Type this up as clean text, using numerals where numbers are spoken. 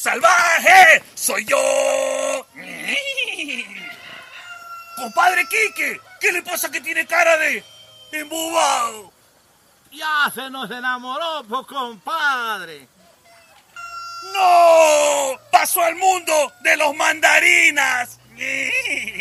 ¡Salvaje! ¡Soy yo! ¡Compadre Quique! ¿Qué le pasa que tiene cara de embobado? Ya se nos enamoró, pues, compadre. ¡No! ¡Pasó al mundo de los mandarinas!